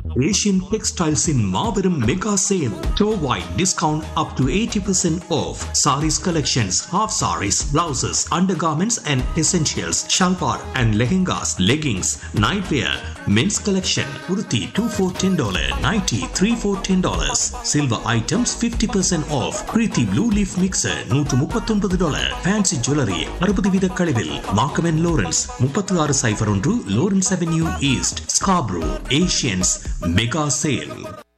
Asian Textiles in Marverum Mega Sale. Store-wide discount up to 80% off. Saris collections, half saris, blouses, undergarments and essentials, shalwar and lehengas, leggings, nightwear, men's collection, kurti 2 for $10, nighty 3 for $10. Silver items 50% off. Preeti Blue Leaf Mixer $139. Fancy Jewelry 60 வீத கழிவில். Markham and Lawrence 3601 Lawrence Avenue East, Scarborough. Asians Mega Sale.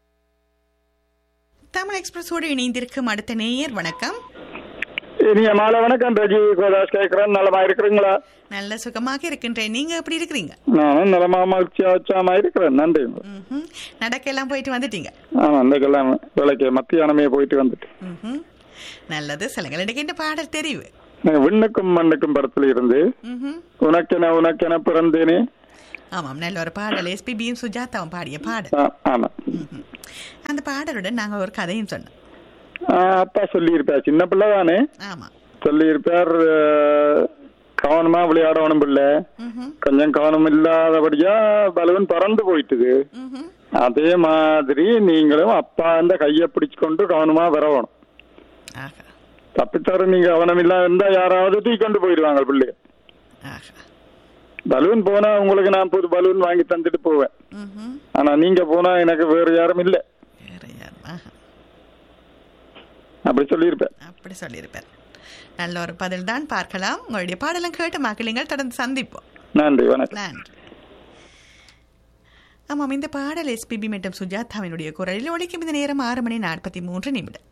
Tamil எக்ஸ்பிரஸோடு இணைந்திருக்கும் அடுத்த நேயர் வணக்கம். இனிய மாலை வணக்கம். ரஜி கோதாஸ் கேட்கிறேன். நலமா இருக்கிறீங்களா? நல்ல சுகமாக இருக்கின்றேன். நீங்க எப்படி இருக்கிறீங்க? நானும் நலமா மகிழ்ச்சியா இருக்கிறேன். நன்றி. நடக்கெல்லாம் போயிட்டு வந்துட்டீங்க? ஆமா, அன்றைக்கெல்லாம் வேலைக்கு மத்தியானமே போயிட்டு வந்துட்டு. நல்லது. சொல்லுங்கள், எனக்கு என்ன பாடல் தெரிவு? விண்ணுக்கும் மண்ணுக்கும் படத்துல இருந்து உனக்கென பிறந்தேனே. ஆமாம், நல்ல ஒரு பாடல். எஸ்பிபியும் சுஜாதாவும் பாடிய பாடல். ஆமா. அந்த பாடலுடன் நாங்க ஒரு கதையும் சொன்னோம். அப்பா சொல்லி இருப்பார், சின்ன பிள்ளை தானே. ஆமா, சொல்லி இருப்பார், கவனமா விளையாடணும் பிள்ளை, கொஞ்சம் கவனம் இல்லாதபடியா பலூன் பறந்து போயிட்டுது. அதே மாதிரி நீங்களும் அப்பா அந்த கைய பிடிச்சு கொண்டு கவனமா வரணும். தப்பித்தர நீங்க கவனம் இல்லாத இருந்தா யாராவது தூக்கி கொண்டு போயிடுவாங்க பிள்ளைய. பலூன் போனா உங்களுக்கு நான் புது பலூன் வாங்கி தந்துட்டு போவேன். ஆனா நீங்க போனா எனக்கு வேற யாரும் இல்ல. அப்படி சொல்லியிருப்பேன். நல்ல ஒரு பதில் தான். பார்க்கலாம். உங்களுடைய பாடலும் கேட்டு மக்களுங்கள். தொடர்ந்து சந்திப்போம். நன்றி, வணக்கம். நன்றி. ஆமாம், இந்த பாடல் எஸ்பிபி மற்றும் சுஜாதாவினுடைய குரலில் ஒலிக்கும். இந்த நேரம் 6:43.